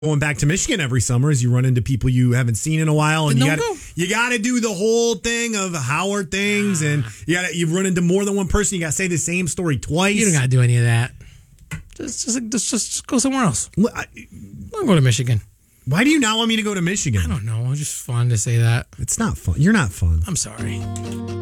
going back to Michigan every summer as you run into people you haven't seen in a while, and Then you got to do the whole thing of how are things, and you run into more than one person. You got to say the same story twice. You don't got to do any of that. Just go somewhere else. Don't go to Michigan. Why do you not want me to go to Michigan? I don't know. It's just fun to say that. It's not fun. You're not fun. I'm sorry.